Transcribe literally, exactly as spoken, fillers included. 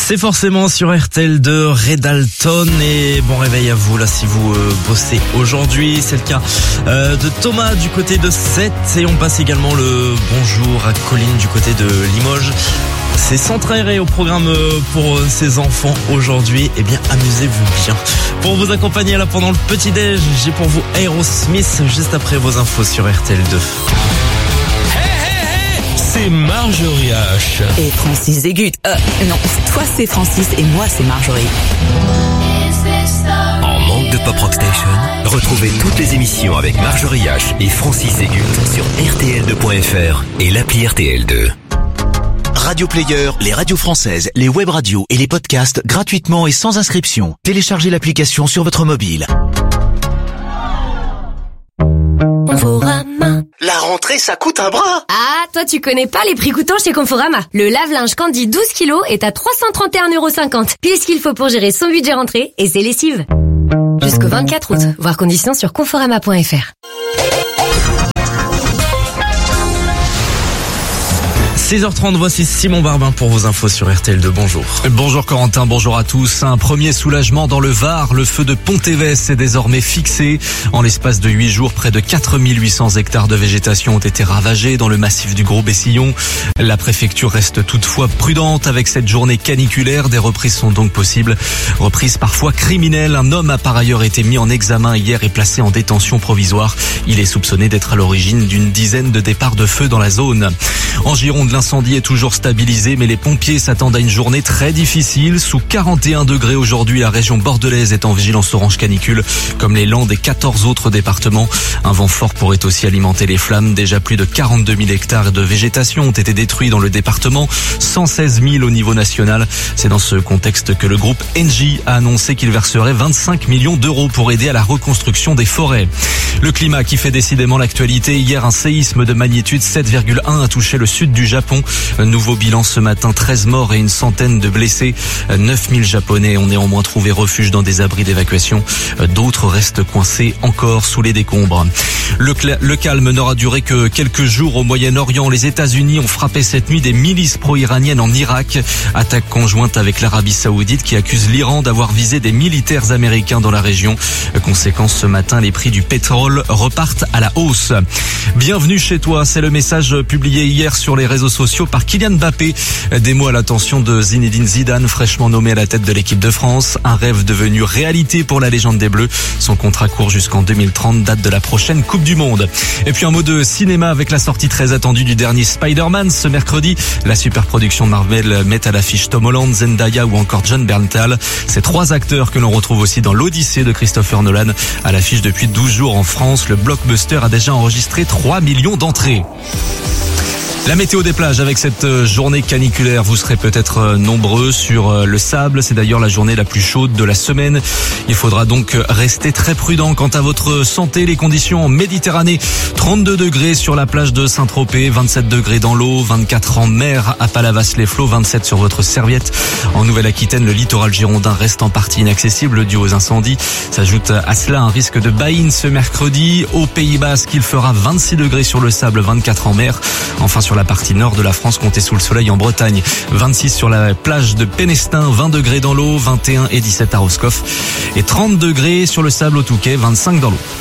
C'est forcément sur R T L deux, Ray Dalton, et bon réveil à vous là si vous euh, bossez aujourd'hui. C'est le cas euh, de Thomas du côté de Sète, et on passe également le bonjour à Colline du côté de Limoges. C'est centre aéré au programme pour ces enfants aujourd'hui. Eh bien, amusez-vous bien. Pour vous accompagner là pendant le petit-déj, j'ai pour vous Aerosmith juste après vos infos sur R T L deux. C'est Marjorie H. Et Francis Zégut. Euh, non, toi c'est Francis et moi c'est Marjorie. En manque de Pop Rock Station, retrouvez toutes les émissions avec Marjorie H et Francis Zégut sur R T L deux point F R et l'appli R T L deux. Radio Player, les radios françaises, les web radios et les podcasts gratuitement et sans inscription. Téléchargez l'application sur votre mobile. Conforama. La rentrée, ça coûte un bras. Ah, toi tu connais pas les prix coûtants chez Conforama. Le lave-linge Candy douze kilos est à trois cent trente et un euros cinquante. Pile ce qu'il faut pour gérer son budget rentrée et ses lessives. Jusqu'au vingt-quatre août. Voir conditions sur conforama point F R. six heures trente, voici Simon Barbin pour vos infos sur R T L deux. Bonjour. Bonjour Corentin, bonjour à tous. Un premier soulagement dans le Var. Le feu de Pontévès est désormais fixé. En l'espace de huit jours, près de quatre mille huit cents hectares de végétation ont été ravagés dans le massif du Gros Bessillon. La préfecture reste toutefois prudente avec cette journée caniculaire. Des reprises sont donc possibles. Reprises parfois criminelles. Un homme a par ailleurs été mis en examen hier et placé en détention provisoire. Il est soupçonné d'être à l'origine d'une dizaine de départs de feu dans la zone. En Gironde, l'incendie est toujours stabilisé, mais les pompiers s'attendent à une journée très difficile. Sous quarante et un degrés aujourd'hui, la région bordelaise est en vigilance orange canicule, comme les Landes et quatorze autres départements. Un vent fort pourrait aussi alimenter les flammes. Déjà plus de quarante-deux mille hectares de végétation ont été détruits dans le département, cent seize mille au niveau national. C'est dans ce contexte que le groupe Engie a annoncé qu'il verserait vingt-cinq millions d'euros pour aider à la reconstruction des forêts. Le climat qui fait décidément l'actualité. Hier, un séisme de magnitude sept virgule un a touché le sud du Japon. Nouveau bilan ce matin, treize morts et une centaine de blessés. neuf mille Japonais ont néanmoins trouvé refuge dans des abris d'évacuation. D'autres restent coincés encore sous les décombres. Le, cl- le calme n'aura duré que quelques jours au Moyen-Orient. Les États-Unis ont frappé cette nuit des milices pro-iraniennes en Irak. Attaque conjointe avec l'Arabie Saoudite qui accuse l'Iran d'avoir visé des militaires américains dans la région. Conséquence, ce matin, les prix du pétrole repartent à la hausse. Bienvenue chez toi, c'est le message publié hier sur les réseaux sociaux par Kylian Mbappé. Des mots à l'attention de Zinedine Zidane, fraîchement nommé à la tête de l'équipe de France. Un rêve devenu réalité pour la légende des Bleus. Son contrat court jusqu'en deux mille trente, date de la prochaine Coupe du Monde. Et puis un mot de cinéma avec la sortie très attendue du dernier Spider-Man ce mercredi. La superproduction Marvel met à l'affiche Tom Holland, Zendaya ou encore Jon Bernthal. Ces trois acteurs que l'on retrouve aussi dans l'Odyssée de Christopher Nolan. À l'affiche depuis douze jours en France, le blockbuster a déjà enregistré trois millions d'entrées. La météo des plages avec cette journée caniculaire, vous serez peut-être nombreux sur le sable. C'est d'ailleurs la journée la plus chaude de la semaine. Il faudra donc rester très prudent quant à votre santé. Les conditions en Méditerranée, trente-deux degrés sur la plage de Saint-Tropez, vingt-sept degrés dans l'eau, vingt-quatre en mer à Palavas-les-Flots, vingt-sept sur votre serviette. En Nouvelle-Aquitaine, le littoral girondin reste en partie inaccessible dû aux incendies. S'ajoute à cela un risque de baïne ce mercredi. Au Pays Basque, il fera vingt-six degrés sur le sable, vingt-quatre en mer. Enfin sur la partie nord de la France, comptez sous le soleil en Bretagne. vingt-six sur la plage de Pénestin, vingt degrés dans l'eau, vingt et un et dix-sept à Roscoff. Et trente degrés sur le sable au Touquet, vingt-cinq dans l'eau.